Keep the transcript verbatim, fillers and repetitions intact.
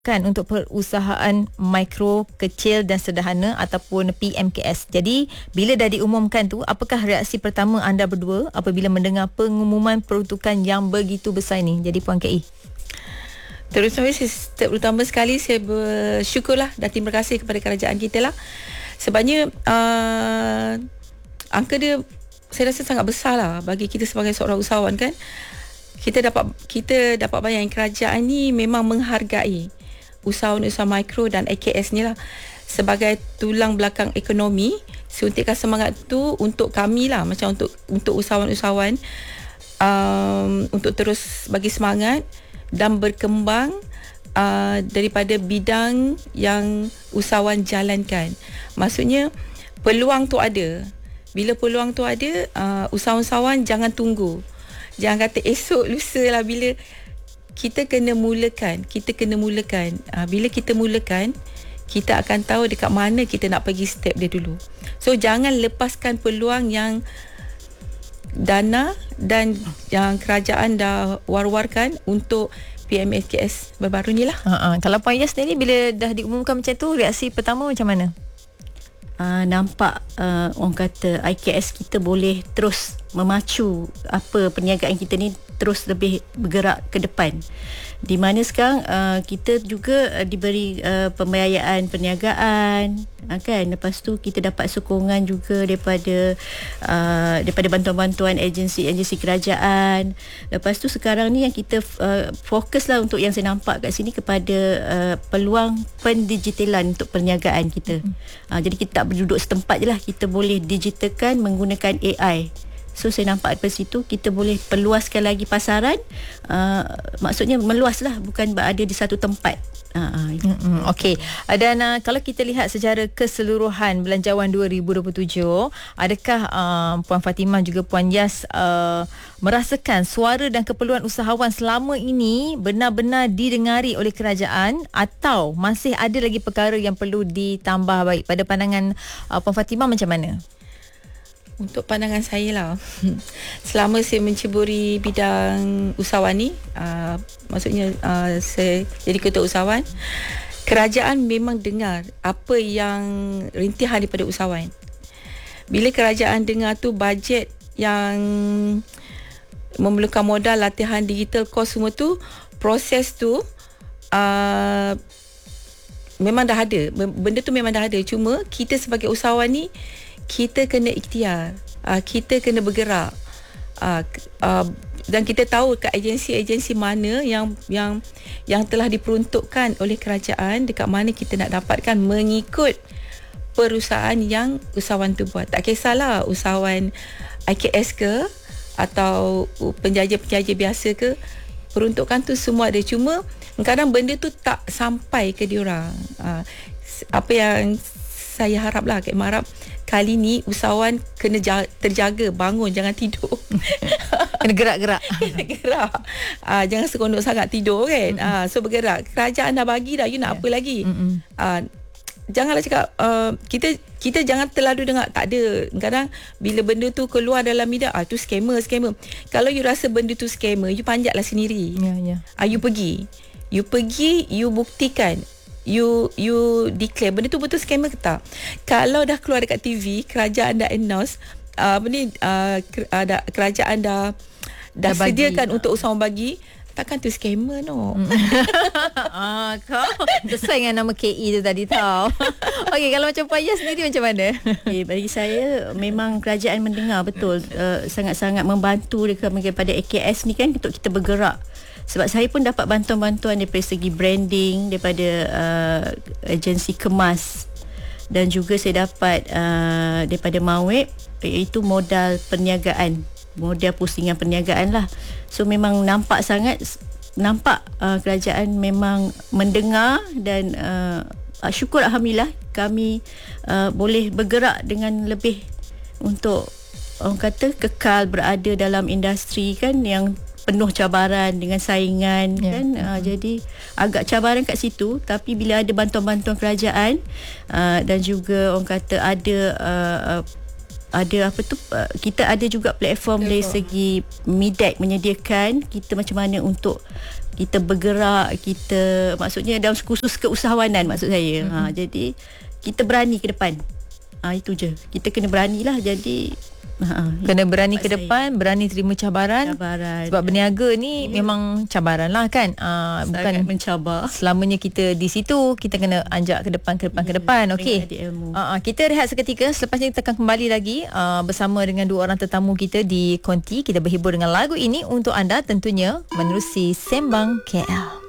kan untuk perusahaan mikro, kecil dan sederhana ataupun P M K S. Jadi, bila dah diumumkan tu, apakah reaksi pertama anda berdua apabila mendengar pengumuman peruntukan yang begitu besar ini? Jadi Puan K E. Terutama, terutama sekali saya bersyukurlah dan terima kasih kepada kerajaan kita lah. Sebabnya uh, angka dia saya rasa sangat besar lah bagi kita sebagai seorang usahawan kan. Kita dapat kita dapat bayang kerajaan ni memang menghargai usahawan-usahawan mikro dan A K S ni lah sebagai tulang belakang ekonomi. Suntikan semangat tu untuk kami lah, macam untuk untuk usahawan-usahawan um, untuk terus bagi semangat dan berkembang uh, daripada bidang yang usahawan jalankan. Maksudnya peluang tu ada. Bila peluang tu ada, uh, usahawan-usahawan jangan tunggu. Jangan kata esok lusa lah. Bila kita kena mulakan, kita kena mulakan. Uh, bila kita mulakan, kita akan tahu dekat mana kita nak pergi step dia dulu. So jangan lepaskan peluang yang dana dan yang kerajaan dah war-warkan untuk P M K S baru-baru ni lah. Uh-uh. Kalau Puan Yas sendiri bila dah diumumkan macam tu, reaksi pertama macam mana? Uh, nampak uh, orang kata I K S kita boleh terus memacu apa perniagaan kita ni terus lebih bergerak ke depan. Di mana sekarang uh, kita juga uh, diberi uh, pembiayaan perniagaan, uh, kan. Lepas tu kita dapat sokongan juga daripada uh, daripada bantuan-bantuan agensi-agensi kerajaan. Lepas tu sekarang ni yang kita uh, fokuslah untuk yang saya nampak kat sini kepada uh, peluang pendigitalan untuk perniagaan kita. Hmm. Uh, jadi kita tak berduduk setempat je lah, kita boleh digitalkan menggunakan A I. So saya nampak dari situ kita boleh perluaskan lagi pasaran, uh, maksudnya meluaslah, bukan berada di satu tempat. Uh, mm-hmm. Okey. Dan uh, kalau kita lihat secara keseluruhan belanjawan dua ribu dua puluh tujuh, adakah uh, Puan Fatimah juga Puan Yas uh, merasakan suara dan keperluan usahawan selama ini benar-benar didengari oleh kerajaan, atau masih ada lagi perkara yang perlu ditambah baik? Pada pandangan uh, Puan Fatimah macam mana? Untuk pandangan saya lah, selama saya menceburi bidang usahawan ni, uh, maksudnya uh, saya jadi ketua usahawan, kerajaan memang dengar apa yang rintihan daripada usahawan. Bila kerajaan dengar tu bajet yang memerlukan modal, latihan digital, kos semua tu, proses tu uh, memang dah ada. Benda tu memang dah ada. Cuma kita sebagai usahawan ni, kita kena ikhtiar, uh, kita kena bergerak, uh, uh, dan kita tahu kat agensi-agensi mana yang yang yang telah diperuntukkan oleh kerajaan, dekat mana kita nak dapatkan mengikut perusahaan yang usahawan tu buat. Tak kisahlah usahawan I K S ke atau penjaja-penjaja biasa ke, peruntukan tu semua ada. Cuma kadang benda tu tak sampai ke diorang. Uh, apa yang saya harap lah, Kak Marap, kali ni usahawan kena ja- terjaga, bangun, jangan tidur. Kena gerak-gerak. Kena gerak. Uh, jangan sekondok sangat tidur kan. Mm-hmm. Uh, so bergerak. Kerajaan dah bagi dah, you nak yeah. apa lagi? Mm-hmm. Uh, janganlah cakap, uh, kita kita jangan terlalu dengar, tak ada. Kadang bila benda tu keluar dalam media, ah tu scammer, scammer. Kalau you rasa benda tu scammer, you panjatlah sendiri. Ya, yeah, ya. Yeah. Uh, you pergi. You pergi, you buktikan. You you declare benda tu betul scammer ke tak. Kalau dah keluar dekat T V, kerajaan dah announce, uh, apa ni, uh, ker, kerajaan dah dah, dah sediakan bagi, untuk usahawan bagi, takkan tu scammer no. Ah, kau sesuai dengan nama K E tu tadi tau. Okey, kalau macam Puan Yas sendiri macam mana? Okay, bagi saya memang kerajaan mendengar betul, uh, sangat-sangat membantu kepada A K S ni kan untuk kita bergerak. Sebab saya pun dapat bantuan-bantuan daripada segi branding daripada uh, agensi kemas, dan juga saya dapat uh, daripada Mawib, iaitu modal perniagaan, modal pusingan perniagaan lah. So memang nampak sangat, nampak uh, kerajaan memang mendengar, dan uh, syukur Alhamdulillah kami uh, boleh bergerak dengan lebih untuk orang kata kekal berada dalam industri kan yang penuh cabaran dengan saingan, yeah. kan. Uh, jadi agak cabaran kat situ, tapi bila ada bantuan-bantuan kerajaan, uh, dan juga orang kata ada uh, ada apa tu, uh, kita ada juga platform dari segi M I D E C menyediakan kita macam mana untuk kita bergerak, kita maksudnya dalam kursus keusahawanan maksud saya. Mm-hmm. Ha, jadi kita berani ke depan. Ah ha, itu je. Kita kena beranilah. Jadi ha, kena berani ke depan, saya. berani terima cabaran. Cabaran. Sebab berniaga ni yeah. memang cabaran lah kan. Uh, bukan mencabar. Selamanya kita di situ, kita kena anjak ke depan, ke depan, yeah. ke depan. Okey. Uh, uh, kita rehat seketika. Selepas ni kita akan kembali lagi uh, bersama dengan dua orang tetamu kita di Konti. Kita berhibur dengan lagu ini untuk anda tentunya menerusi Sembang K L.